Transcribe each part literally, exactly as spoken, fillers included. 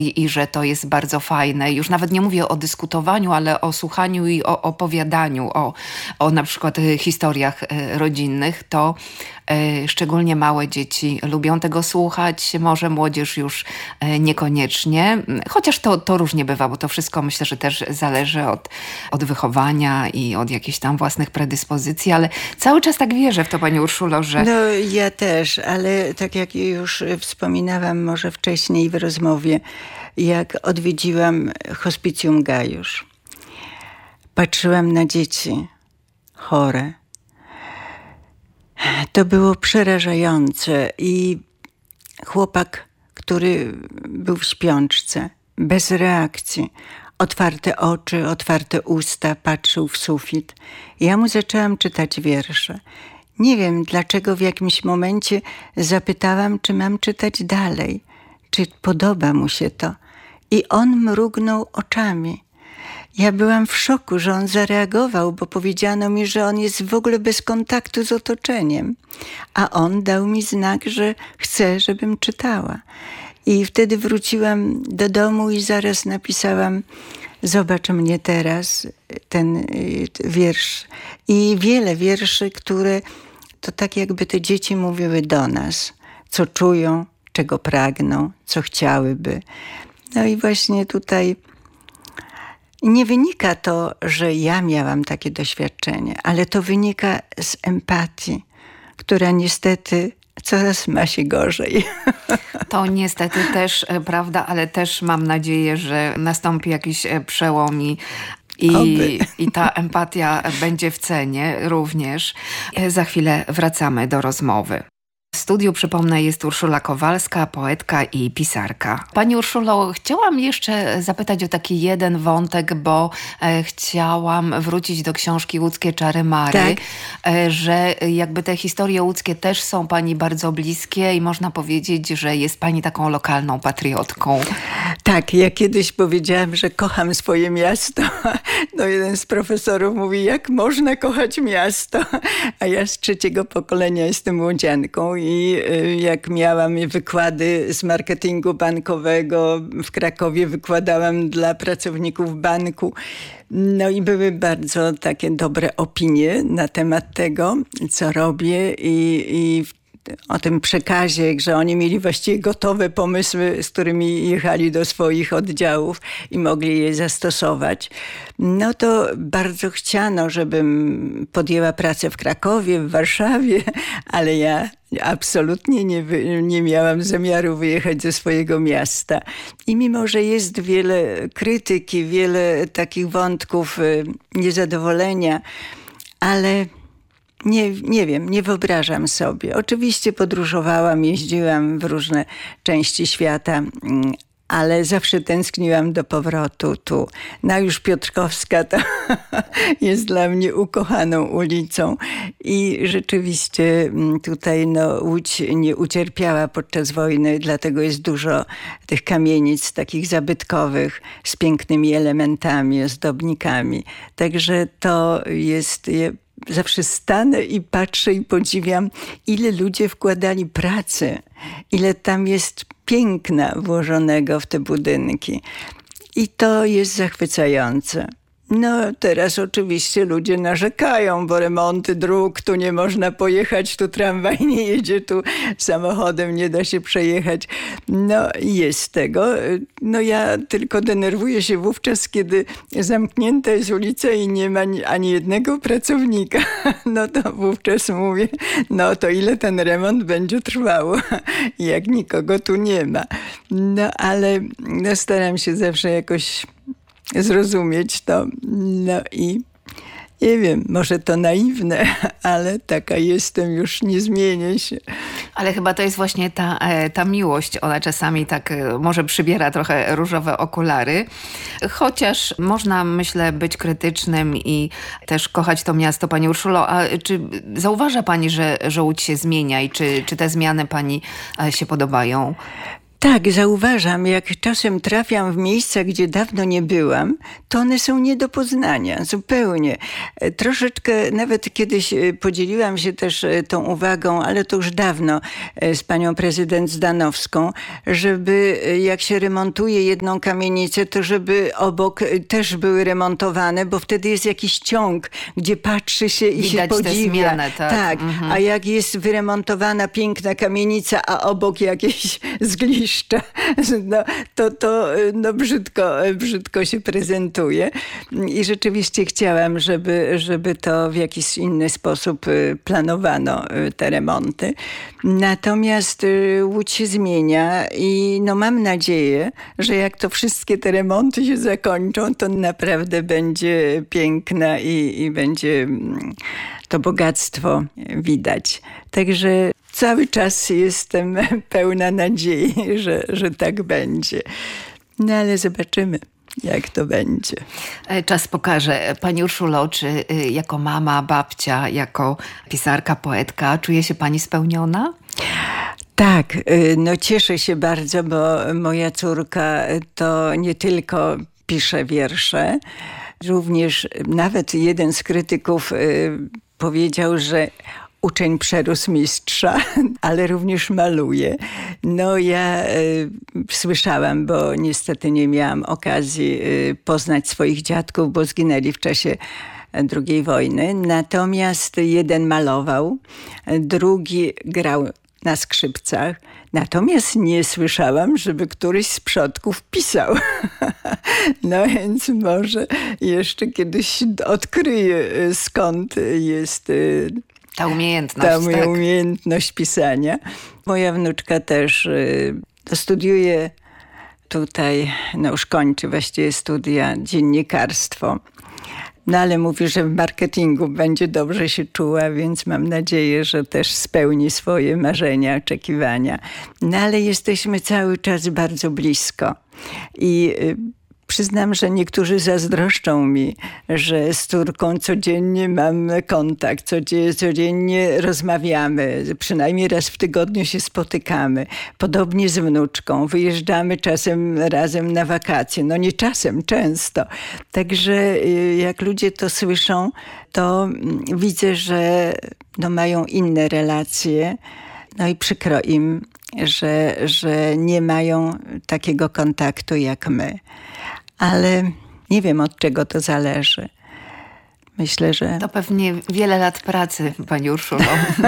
I, i że to jest bardzo fajne. Już nawet nie mówię o dyskutowaniu, ale o słuchaniu i o opowiadaniu, o, o na przykład historiach rodzinnych, to y, szczególnie małe dzieci lubią tego słuchać, może młodzież już y, niekoniecznie, chociaż to, to różnie bywa, bo to wszystko myślę, że też zależy od, od wychowania i od jakichś tam własnych predyspozycji, ale cały czas tak wierzę w to, pani Urszulo, że... No ja też, ale tak jak już wspominałam może wcześniej w rozmowie, jak odwiedziłam hospicjum Gajusz, patrzyłam na dzieci chore. To było przerażające i chłopak, który był w śpiączce, bez reakcji, otwarte oczy, otwarte usta, patrzył w sufit. Ja mu zaczęłam czytać wiersze. Nie wiem, dlaczego w jakimś momencie zapytałam, czy mam czytać dalej, czy podoba mu się to. I on mrugnął oczami. Ja byłam w szoku, że on zareagował, bo powiedziano mi, że on jest w ogóle bez kontaktu z otoczeniem. A on dał mi znak, że chce, żebym czytała. I wtedy wróciłam do domu i zaraz napisałam: zobacz mnie teraz, ten wiersz. I wiele wierszy, które to tak jakby te dzieci mówiły do nas, co czują, czego pragną, co chciałyby. No i właśnie tutaj nie wynika to, że ja miałam takie doświadczenie, ale to wynika z empatii, która niestety coraz ma się gorzej. To niestety też prawda, ale też mam nadzieję, że nastąpi jakiś przełom i I, I ta empatia będzie w cenie również. Za chwilę wracamy do rozmowy. W studiu, przypomnę, jest Urszula Kowalska, poetka i pisarka. Pani Urszulo, chciałam jeszcze zapytać o taki jeden wątek, bo e, chciałam wrócić do książki Łódzkie czary Mary, tak. e, że jakby te historie łódzkie też są pani bardzo bliskie i można powiedzieć, że jest pani taką lokalną patriotką. Tak, ja kiedyś powiedziałam, że kocham swoje miasto. No jeden z profesorów mówi, jak można kochać miasto? A ja z trzeciego pokolenia jestem łodzianką i jak miałam wykłady z marketingu bankowego w Krakowie, wykładałam dla pracowników banku. No i były bardzo takie dobre opinie na temat tego, co robię i, i o tym przekazie, że oni mieli właściwie gotowe pomysły, z którymi jechali do swoich oddziałów i mogli je zastosować. No to bardzo chciano, żebym podjęła pracę w Krakowie, w Warszawie, ale ja absolutnie nie, nie miałam zamiaru wyjechać ze swojego miasta. I mimo, że jest wiele krytyki, wiele takich wątków niezadowolenia, ale Nie, nie wiem, nie wyobrażam sobie. Oczywiście podróżowałam, jeździłam w różne części świata, ale zawsze tęskniłam do powrotu tu. Na już Piotrkowska to jest dla mnie ukochaną ulicą i rzeczywiście tutaj no, Łódź nie ucierpiała podczas wojny, dlatego jest dużo tych kamienic takich zabytkowych z pięknymi elementami, ozdobnikami. Także to jest... Zawsze stanę i patrzę i podziwiam, ile ludzie wkładali pracy, ile tam jest piękna włożonego w te budynki. I to jest zachwycające. No teraz oczywiście ludzie narzekają, bo remonty dróg, tu nie można pojechać, tu tramwaj nie jedzie, tu samochodem nie da się przejechać. No jest tego. No ja tylko denerwuję się wówczas, kiedy zamknięta jest ulica i nie ma ani jednego pracownika. No to wówczas mówię, no to ile ten remont będzie trwał, jak nikogo tu nie ma. No ale no, staram się zawsze jakoś zrozumieć to. No i nie wiem, może to naiwne, ale taka jestem, już nie zmienię się. Ale chyba to jest właśnie ta, ta miłość. Ona czasami tak może przybiera trochę różowe okulary. Chociaż można, myślę, być krytycznym i też kochać to miasto. Pani Urszulo, a czy zauważa pani, że, że Łódź się zmienia i czy, czy te zmiany pani się podobają? Tak, zauważam, jak czasem trafiam w miejsca, gdzie dawno nie byłam, to one są nie do poznania, zupełnie. Troszeczkę, nawet kiedyś podzieliłam się też tą uwagą, ale to już dawno, z panią prezydent Zdanowską, żeby jak się remontuje jedną kamienicę, to żeby obok też były remontowane, bo wtedy jest jakiś ciąg, gdzie patrzy się i Widać się podziwia. tę zmianę, tak. tak. Mhm. A jak jest wyremontowana piękna kamienica, a obok jakieś zgliszcza, no, to, to no, brzydko, brzydko się prezentuje. I rzeczywiście chciałam, żeby, żeby to w jakiś inny sposób planowano, te remonty. Natomiast Łódź się zmienia i no, mam nadzieję, że jak to wszystkie te remonty się zakończą, to naprawdę będzie piękna i, i będzie to bogactwo widać. Także cały czas jestem pełna nadziei, że, że tak będzie. No ale zobaczymy, jak to będzie. Czas pokaże. Pani Urszulo, czy jako mama, babcia, jako pisarka, poetka, czuje się pani spełniona? Tak, no cieszę się bardzo, bo moja córka to nie tylko pisze wiersze, również nawet jeden z krytyków powiedział, że uczeń przerósł mistrza, ale również maluje. No ja y, słyszałam, bo niestety nie miałam okazji y, poznać swoich dziadków, bo zginęli w czasie drugiej wojny. Natomiast jeden malował, drugi grał na skrzypcach. Natomiast nie słyszałam, żeby któryś z przodków pisał. No więc może jeszcze kiedyś odkryję, skąd jest ta umiejętność. Ta moja tak. umiejętność pisania. Moja wnuczka też y, studiuje tutaj, no już kończy właściwie studia dziennikarstwo. No ale mówi, że w marketingu będzie dobrze się czuła, więc mam nadzieję, że też spełni swoje marzenia, oczekiwania. No ale jesteśmy cały czas bardzo blisko. I y, przyznam, że niektórzy zazdroszczą mi, że z córką codziennie mam kontakt, codziennie rozmawiamy, przynajmniej raz w tygodniu się spotykamy. Podobnie z wnuczką, wyjeżdżamy czasem razem na wakacje, no nie czasem, często. Także jak ludzie to słyszą, to widzę, że no mają inne relacje, no i przykro im, że, że nie mają takiego kontaktu jak my. Ale nie wiem, od czego to zależy. Myślę, że... To pewnie wiele lat pracy, pani Urszulo.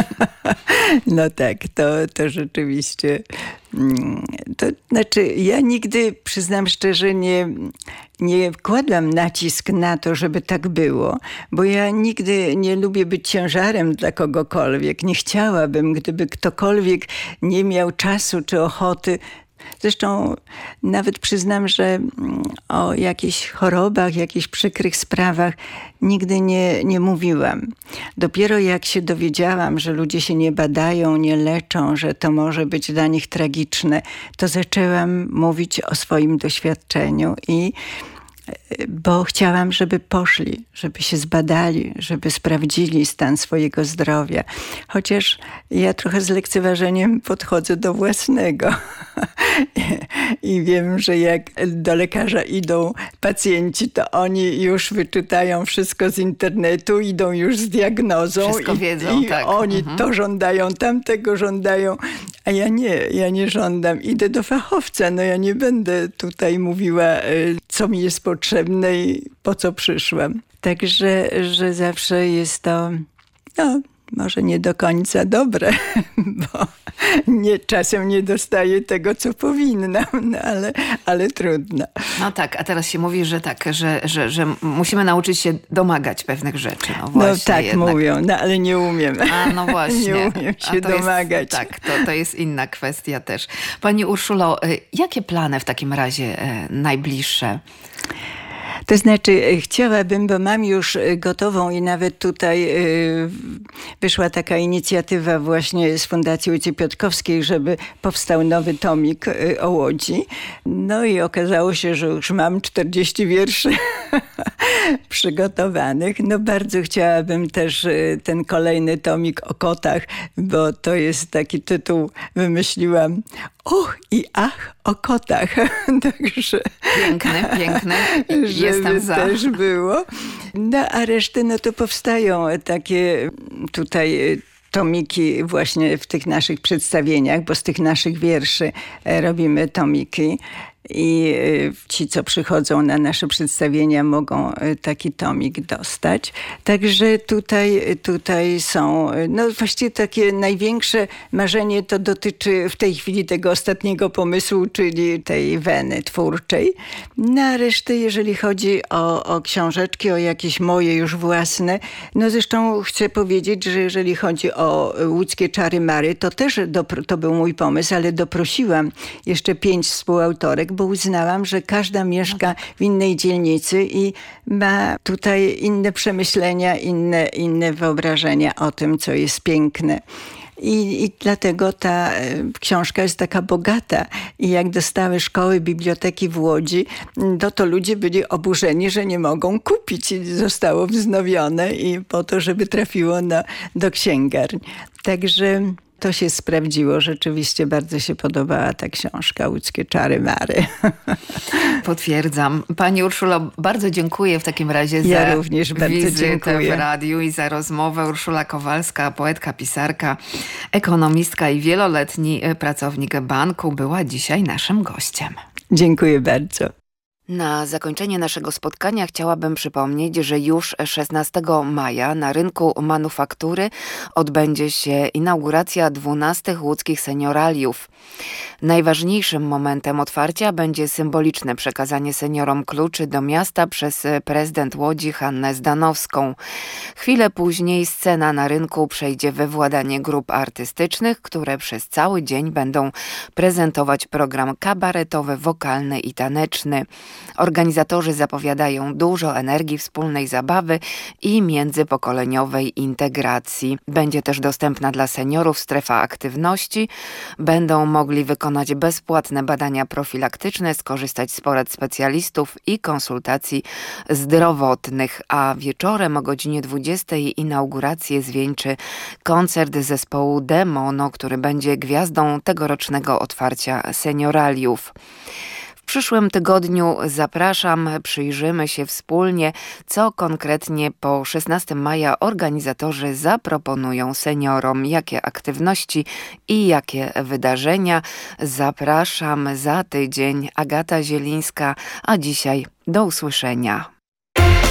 No tak, to, to rzeczywiście... To znaczy, ja nigdy, przyznam szczerze, nie, nie kładłam nacisk na to, żeby tak było, bo ja nigdy nie lubię być ciężarem dla kogokolwiek. Nie chciałabym, gdyby ktokolwiek nie miał czasu czy ochoty. Zresztą nawet przyznam, że o jakichś chorobach, jakichś przykrych sprawach nigdy nie, nie mówiłam. Dopiero jak się dowiedziałam, że ludzie się nie badają, nie leczą, że to może być dla nich tragiczne, to zaczęłam mówić o swoim doświadczeniu i bo chciałam, żeby poszli, żeby się zbadali, żeby sprawdzili stan swojego zdrowia. Chociaż ja trochę z lekceważeniem podchodzę do własnego. I wiem, że jak do lekarza idą pacjenci, to oni już wyczytają wszystko z internetu, idą już z diagnozą. Wszystko i, wiedzą, i tak. oni mhm. to żądają, tamtego żądają, a ja nie, ja nie żądam. Idę do fachowca, no ja nie będę tutaj mówiła, co mi jest potrzebne i po co przyszłam. Także, że zawsze jest to, no, może nie do końca dobre, bo nie, czasem nie dostaję tego, co powinnam, no ale, ale trudno. No tak, a teraz się mówi, że tak, że, że, że musimy nauczyć się domagać pewnych rzeczy. No, właśnie, no tak jednak. mówią, no ale nie umiem. A no właśnie. Nie umiem się domagać. Jest, tak, to, to jest inna kwestia też. Pani Urszulo, jakie plany w takim razie najbliższe? To znaczy chciałabym, bo mam już gotową i nawet tutaj wyszła taka inicjatywa właśnie z Fundacji Ojcy Piotkowskiej, żeby powstał nowy tomik o Łodzi. No i okazało się, że już mam czterdzieści wierszy przygotowanych. No bardzo chciałabym też ten kolejny tomik o kotach, bo to jest taki tytuł, wymyśliłam, och i ach o kotach. Także piękny, piękny. Jestem za. Też było. No a reszty, no to powstają takie tutaj tomiki właśnie w tych naszych przedstawieniach, bo z tych naszych wierszy robimy tomiki. I ci, co przychodzą na nasze przedstawienia, mogą taki tomik dostać. Także tutaj, tutaj są, no właściwie takie największe marzenie to dotyczy w tej chwili tego ostatniego pomysłu, czyli tej weny twórczej. Na resztę, jeżeli chodzi o, o książeczki, o jakieś moje już własne, no zresztą chcę powiedzieć, że jeżeli chodzi o Łódzkie Czary Mary, to też dopro, to był mój pomysł, ale doprosiłam jeszcze pięć współautorek, bo uznałam, że każda mieszka w innej dzielnicy i ma tutaj inne przemyślenia, inne, inne wyobrażenia o tym, co jest piękne. I, I dlatego ta książka jest taka bogata. I jak dostały szkoły, biblioteki w Łodzi, to, to ludzie byli oburzeni, że nie mogą kupić. I zostało wznowione i po to, żeby trafiło na, do księgarni. Także to się sprawdziło. Rzeczywiście bardzo się podobała ta książka Łódzkie Czary Mary. Potwierdzam. Pani Urszulo, bardzo dziękuję w takim razie ja za również bardzo wizytę dziękuję. w radiu i za rozmowę. Urszula Kowalska, poetka, pisarka, ekonomistka i wieloletni pracownik banku, była dzisiaj naszym gościem. Dziękuję bardzo. Na zakończenie naszego spotkania chciałabym przypomnieć, że już szesnastego maja na rynku manufaktury odbędzie się inauguracja dwunastych łódzkich senioraliów. Najważniejszym momentem otwarcia będzie symboliczne przekazanie seniorom kluczy do miasta przez prezydent Łodzi Hannę Zdanowską. Chwilę później scena na rynku przejdzie we władanie grup artystycznych, które przez cały dzień będą prezentować program kabaretowy, wokalny i taneczny. Organizatorzy zapowiadają dużo energii, wspólnej zabawy i międzypokoleniowej integracji. Będzie też dostępna dla seniorów strefa aktywności. Będą mogli wykonać bezpłatne badania profilaktyczne, skorzystać z porad specjalistów i konsultacji zdrowotnych. A wieczorem o godzinie dwudziestej inaugurację zwieńczy koncert zespołu Demono, który będzie gwiazdą tegorocznego otwarcia senioraliów. W przyszłym tygodniu zapraszam, przyjrzymy się wspólnie, co konkretnie po szesnastego maja organizatorzy zaproponują seniorom, jakie aktywności i jakie wydarzenia. Zapraszam za tydzień. Agata Zielińska, a dzisiaj do usłyszenia.